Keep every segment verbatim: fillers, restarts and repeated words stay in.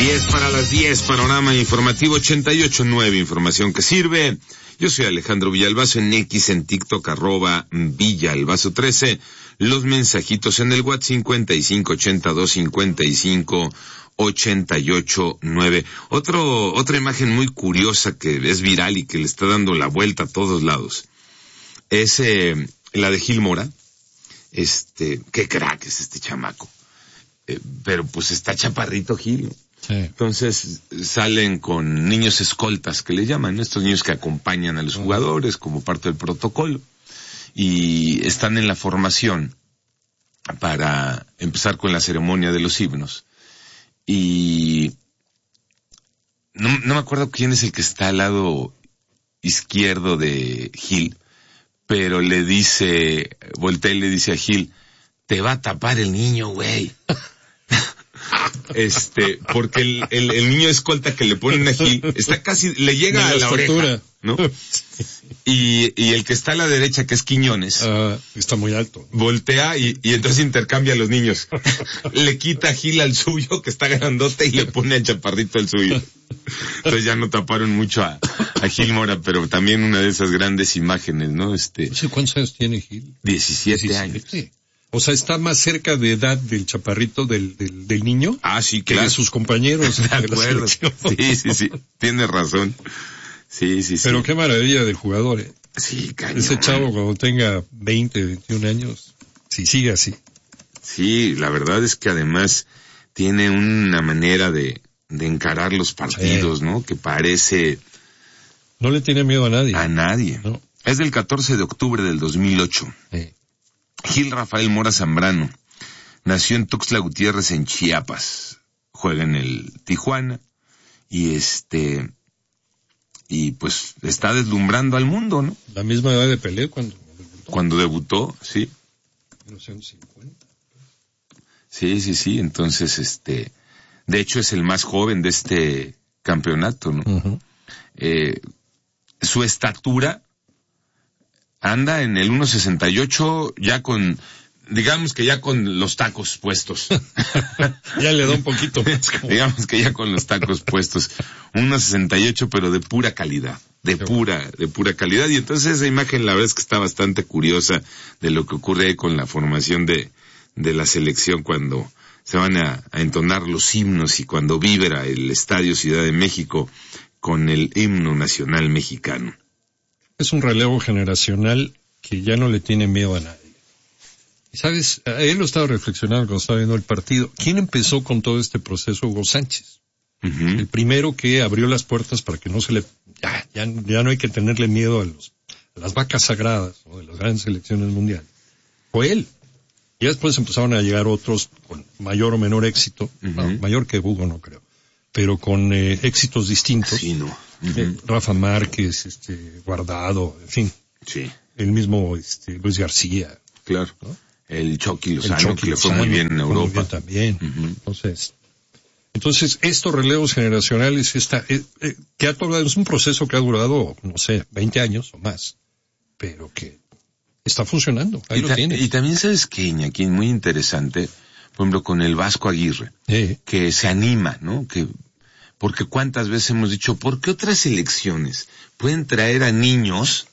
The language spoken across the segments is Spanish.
diez para las diez, panorama informativo ochenta y ocho punto nueve, información que sirve. Yo soy Alejandro Villalbazo, en X, en TikTok, arroba Villalbazo trece. Los mensajitos en el WhatsApp cincuenta y cinco ochenta y dos cincuenta y cinco ochenta y ocho nueve. Otro, otra imagen muy curiosa que es viral y que le está dando la vuelta a todos lados es eh, la de Gil Mora. Este, qué crack es este chamaco. Eh, pero pues está chaparrito Gil. Sí. Entonces salen con niños escoltas, que le llaman, ¿no? Estos niños que acompañan a los jugadores como parte del protocolo, y están en la formación para empezar con la ceremonia de los himnos. Y no, no me acuerdo quién es el que está al lado izquierdo de Gil, pero le dice, voltea y le dice a Gil, te va a tapar el niño, güey. Este, porque el, el, el niño escolta que le ponen a Gil está casi, le llega a la oreja, ¿no? Y, y el que está a la derecha, que es Quiñones, uh, está muy alto. Voltea y, y entonces intercambia a los niños. Le quita a Gil al suyo, que está grandote, y le pone al chaparrito al suyo. Entonces ya no taparon mucho a, a Gil Mora, pero también una de esas grandes imágenes, ¿no? Este. No sé cuántos años tiene Gil. diecisiete años. O sea, está más cerca de edad del chaparrito del, del, del niño. Ah, sí, que claro. de sus compañeros. De acuerdo. Sí, sí, sí. Tienes razón. Sí, sí, sí. Pero qué maravilla de jugador, ¿eh? Sí, cañón. Ese chavo cuando tenga veinte, veintiún años, si sigue así. Sí, la verdad es que además tiene una manera de, de encarar los partidos, sí, ¿no? Que parece... No le tiene miedo a nadie. A nadie. No. Es del catorce de octubre del dos mil ocho. Sí. Gil Rafael Mora Zambrano nació en Tuxtla Gutiérrez, en Chiapas. Juega en el Tijuana y este y pues está deslumbrando al mundo, ¿no? La misma edad de Pelé cuando debutó. Cuando debutó, sí. mil novecientos cincuenta. Sí, sí, sí. Entonces, este, de hecho es el más joven de este campeonato, ¿no? Uh-huh. Eh, su estatura anda en el uno sesenta y ocho, ya con, digamos que ya con los tacos puestos. Ya le da un poquito más. Como... Digamos que ya con los tacos puestos. uno sesenta y ocho, pero de pura calidad. De pura, de pura calidad. Y entonces esa imagen la verdad es que está bastante curiosa de lo que ocurre ahí con la formación de, de la selección cuando se van a, a entonar los himnos y cuando vibra el Estadio Ciudad de México con el himno nacional mexicano. Es un relevo generacional que ya no le tiene miedo a nadie. Y sabes, él lo estaba reflexionando cuando estaba viendo el partido. ¿Quién empezó con todo este proceso? Hugo Sánchez. Uh-huh. El primero que abrió las puertas para que no se le... Ya, ya, ya no hay que tenerle miedo a, los, a las vacas sagradas, ¿no?, de las grandes selecciones mundiales. Fue él. Y después empezaron a llegar otros con mayor o menor éxito. Uh-huh. No, mayor que Hugo, no creo. Pero con eh, éxitos distintos. Sí, no. Uh-huh. Eh, Rafa Márquez, este, Guardado, en fin. Sí. El mismo, este, Luis García. Claro. ¿No? El Chucky Lozano, el Chucky que le fue muy bien en Europa. Bien también. Uh-huh. Entonces, entonces, estos relevos generacionales, esta, eh, eh, que ha tomado, es un proceso que ha durado, no sé, veinte años o más, pero que está funcionando. Ahí y lo ta- tienes. Y también sabes que, Iñaki, muy interesante, por ejemplo, con el Vasco Aguirre, eh. que se anima, ¿no? Que, porque cuántas veces hemos dicho, ¿por qué otras selecciones pueden traer a niños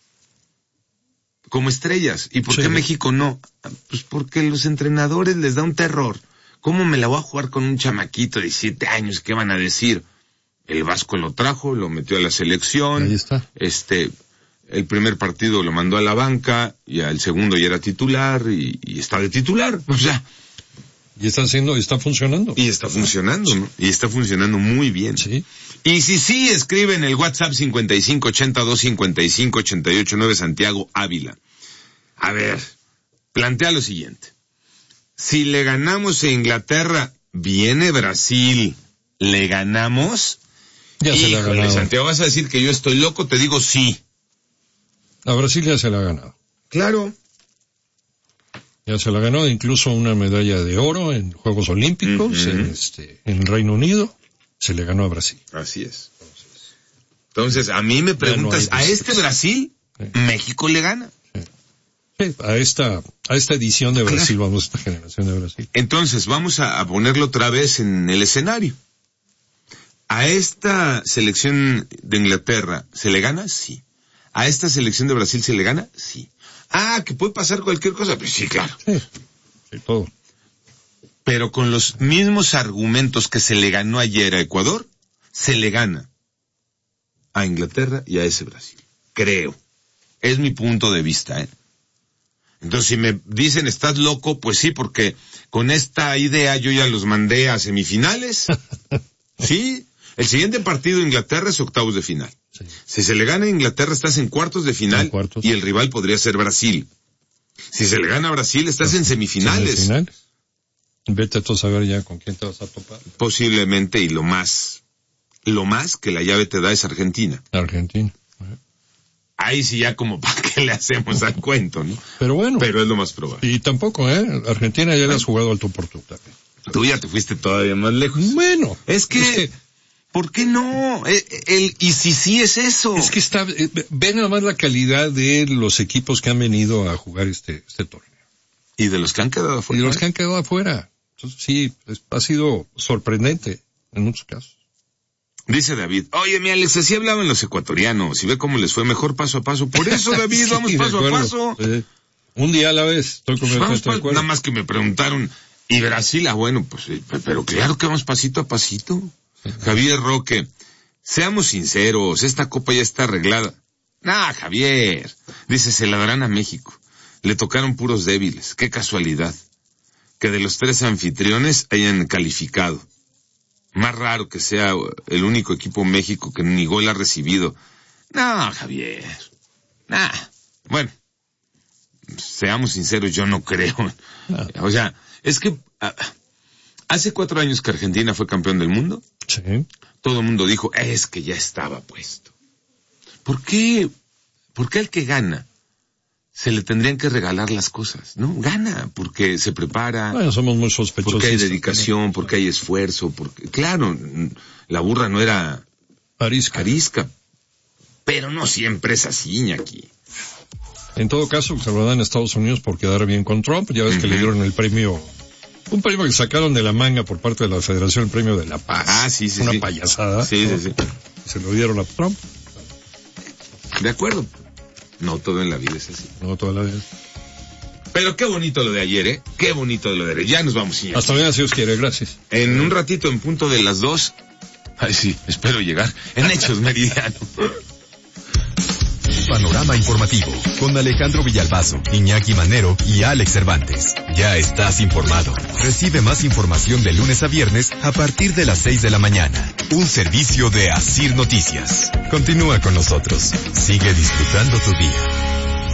como estrellas? ¿Y por sí. qué México no? Pues porque los entrenadores les da un terror. ¿Cómo me la voy a jugar con un chamaquito de siete años? ¿Qué van a decir? El Vasco lo trajo, lo metió a la selección. Ahí está. Este, el primer partido lo mandó a la banca, y al segundo ya era titular, y, y está de titular. O sea. Y está haciendo, está funcionando. Y está funcionando, ¿no? Y está funcionando muy bien. Sí. Y si sí, escribe en el WhatsApp cincuenta y cinco ochenta y dos cincuenta y cinco ochenta y ocho nueve, Santiago Ávila. A ver, plantea lo siguiente. Si le ganamos a Inglaterra, viene Brasil, ¿le ganamos? Ya se la ha ganado. Santiago, ¿vas a decir que yo estoy loco? Te digo sí. A Brasil ya se la ha ganado. Claro. Ya se la ganó, incluso una medalla de oro en Juegos Olímpicos, uh-huh. en este, en Reino Unido, se le ganó a Brasil. Así es. Entonces, a mí me preguntas, no ¿a este Brasil, sí. México le gana? Sí, a esta, a esta edición de Brasil, claro. Vamos, a esta generación de Brasil. Entonces, vamos a, a ponerlo otra vez en el escenario. ¿A esta selección de Inglaterra se le gana? Sí. ¿A esta selección de Brasil se le gana? Sí. Ah, ¿que puede pasar cualquier cosa? Pues sí, claro. Sí, sí, todo. Pero con los mismos argumentos que se le ganó ayer a Ecuador, se le gana a Inglaterra y a ese Brasil. Creo. Es mi punto de vista, ¿eh? Entonces, si me dicen, ¿estás loco? Pues sí, porque con esta idea yo ya los mandé a semifinales. Sí. El siguiente partido de Inglaterra es octavos de final. Sí. Si se le gana a Inglaterra, estás en cuartos de final cuartos. Y el rival podría ser Brasil. Si se le gana a Brasil, estás en semifinales. ¿Semifinales? Vete a tú a saber ya con quién te vas a topar. Posiblemente, y lo más, lo más que la llave te da es Argentina. Argentina. Uh-huh. Ahí sí ya como para qué le hacemos al cuento, ¿no? Pero bueno. Pero es lo más probable. Y tampoco, ¿eh? Argentina ya bueno. Le has jugado al tú por tú también. Tú ya te fuiste todavía más lejos. Bueno. Es que... Es que ¿por qué no? El, el, y si sí es eso. Es que está, ve nada más la calidad de los equipos que han venido a jugar este, este torneo. Y de los que han quedado afuera. Y de los que han quedado afuera. Entonces, sí, es, ha sido sorprendente en muchos casos. Dice David, oye, mi Alex, así hablaban los ecuatorianos, y ve cómo les fue mejor paso a paso. Por eso, David, sí, vamos paso a paso. Sí. Un día a la vez, estoy completamente de acuerdo. Nada más que me preguntaron, ¿y Brasil? Ah, bueno, pues, pero claro que vamos pasito a pasito. Javier Roque, seamos sinceros, esta copa ya está arreglada. Nah, Javier, dice, se la darán a México. Le tocaron puros débiles, qué casualidad. Que de los tres anfitriones hayan calificado. Más raro que sea el único equipo México que ni gol ha recibido. No, Javier, nah. Bueno, seamos sinceros, yo no creo. No. O sea, es que... Uh, hace cuatro años que Argentina fue campeón del mundo. Sí. Todo el mundo dijo, es que ya estaba puesto. ¿Por qué? ¿Por qué al que gana se le tendrían que regalar las cosas? No, gana, porque se prepara. Bueno, somos muy sospechosos. Porque hay dedicación, porque hay esfuerzo, porque, claro, la burra no era arisca. arisca. Pero no siempre es así, Iñaki. En todo caso, se lo dan a Estados Unidos por quedar bien con Trump. Ya ves uh-huh. que le dieron el premio... Un premio que sacaron de la manga por parte de la Federación, el premio de la paz. Ah, sí, sí. Una sí. payasada. Sí, ¿no? sí, sí. Se lo dieron a Trump. De acuerdo. No todo en la vida es así. No toda la vida. Pero qué bonito lo de ayer, ¿eh? Qué bonito lo de ayer. Ya nos vamos, señor. Hasta mañana, si Dios quiere. Gracias. En un ratito, en punto de las dos. Ay, sí, espero llegar. En Hechos Meridiano. Panorama informativo con Alejandro Villalbazo, Iñaki Manero y Alex Cervantes. Ya estás informado. Recibe más información de lunes a viernes a partir de las seis de la mañana. Un servicio de Asir Noticias. Continúa con nosotros. Sigue disfrutando tu día.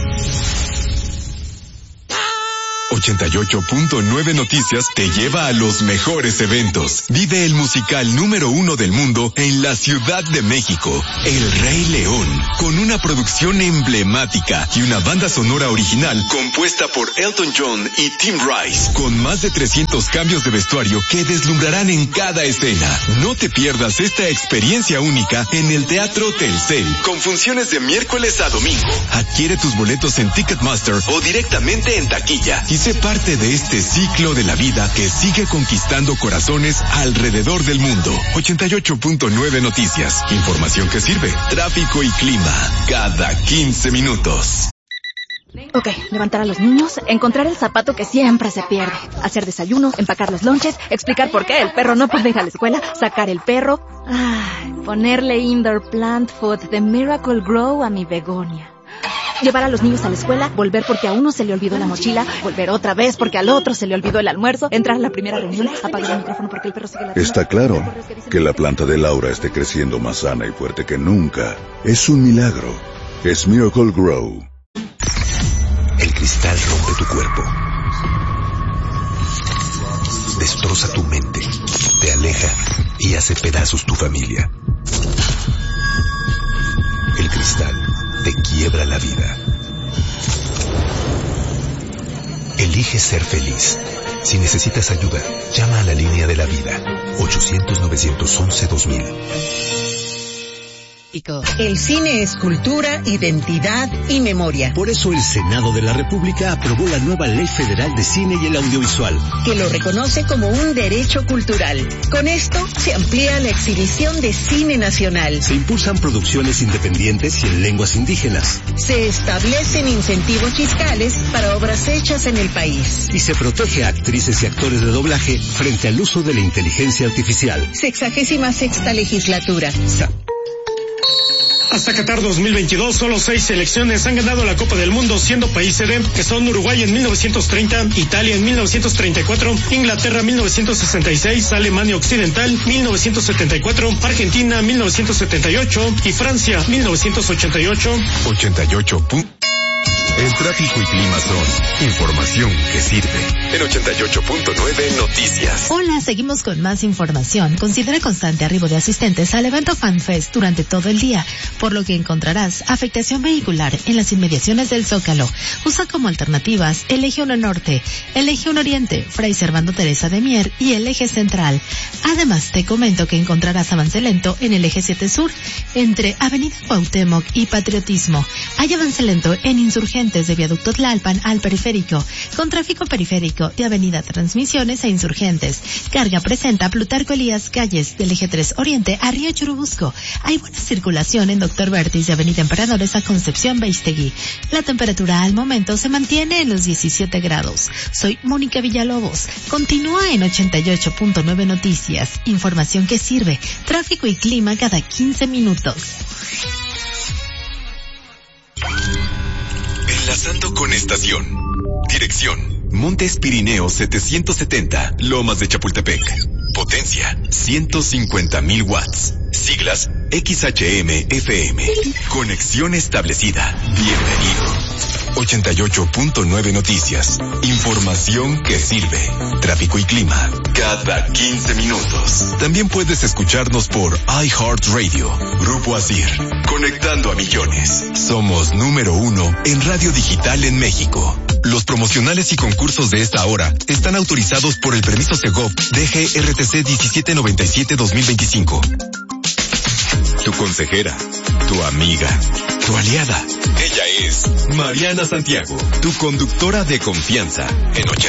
ochenta y ocho punto nueve Noticias te lleva a los mejores eventos. Vive el musical número uno del mundo en la Ciudad de México, El Rey León, con una producción emblemática y una banda sonora original compuesta por Elton John y Tim Rice, con más de trescientos cambios de vestuario que deslumbrarán en cada escena. No te pierdas esta experiencia única en el Teatro Telcel, con funciones de miércoles a domingo. Adquiere tus boletos en Ticketmaster o directamente en taquilla y sé parte de este ciclo de la vida que sigue conquistando corazones alrededor del mundo. ochenta y ocho punto nueve Noticias. Información que sirve. Tráfico y clima. Cada quince minutos. Ok, levantar a los niños, encontrar el zapato que siempre se pierde, hacer desayuno, empacar los lonches, explicar por qué el perro no puede ir a la escuela, sacar el perro, ay, ponerle indoor plant food de Miracle Grow a mi begonia. Llevar a los niños a la escuela, volver porque a uno se le olvidó la mochila, volver otra vez porque al otro se le olvidó el almuerzo, entrar a la primera reunión, apagar el micrófono porque el perro sigue la... Está claro que la planta de Laura esté creciendo más sana y fuerte que nunca. Es un milagro. Es Miracle Grow. El cristal rompe tu cuerpo. Destroza tu mente. Te aleja y hace pedazos tu familia. El cristal te quiebra la vida. Elige ser feliz. Si necesitas ayuda, llama a la línea de la vida. ochocientos, novecientos once, dos mil. El cine es cultura, identidad y memoria. Por eso el Senado de la República aprobó la nueva Ley Federal de Cine y el Audiovisual, que lo reconoce como un derecho cultural. Con esto se amplía la exhibición de cine nacional. Se impulsan producciones independientes y en lenguas indígenas. Se establecen incentivos fiscales para obras hechas en el país. Y se protege a actrices y actores de doblaje frente al uso de la inteligencia artificial. Sexagésima sexta legislatura. Sa- Hasta Qatar dos mil veintidós, solo seis selecciones han ganado la Copa del Mundo, siendo país sede, que son Uruguay en mil novecientos treinta, Italia en mil novecientos treinta y cuatro, Inglaterra mil novecientos sesenta y seis, Alemania Occidental mil novecientos setenta y cuatro, Argentina mil novecientos setenta y ocho y Francia mil novecientos ochenta y ocho. ochenta y ocho. El tráfico y clima son información que sirve. En ochenta y ocho punto nueve Noticias. Hola, seguimos con más información. Considera constante arribo de asistentes al evento FanFest durante todo el día, por lo que encontrarás afectación vehicular en las inmediaciones del Zócalo. Usa como alternativas el Eje uno Norte, el Eje uno Oriente, Fray Servando Teresa de Mier y el Eje Central. Además, te comento que encontrarás avance lento en el Eje siete Sur, entre Avenida Cuauhtémoc y Patriotismo. Hay avance lento en Insurgentes de Viaducto Tlalpan al Periférico, con tráfico periférico de Avenida Transmisiones a Insurgentes. Carga presenta Plutarco Elías Calles del Eje tres Oriente a Río Churubusco. Hay buena circulación en Doctor Bertis de Avenida Emperadores a Concepción Beistegui. La temperatura al momento se mantiene en los diecisiete grados. Soy Mónica Villalobos. Continúa en ochenta y ocho punto nueve Noticias. Información que sirve. Tráfico y clima cada quince minutos. Enlazando con estación. Dirección: Montes Pirineos setecientos setenta, Lomas de Chapultepec. Potencia: ciento cincuenta mil watts. Siglas: X H M F M. Conexión establecida. Bienvenido. ochenta y ocho punto nueve Noticias. Información que sirve. Tráfico y clima cada quince minutos. También puedes escucharnos por iHeartRadio. Grupo Asir. Conectando a millones. Somos número uno en radio digital en México. Los promocionales y concursos de esta hora están autorizados por el permiso Segov D G R T C diecisiete noventa y siete dos mil veinticinco. Tu consejera, tu amiga, tu aliada. Ella es Mariana Santiago, tu conductora de confianza en ochenta.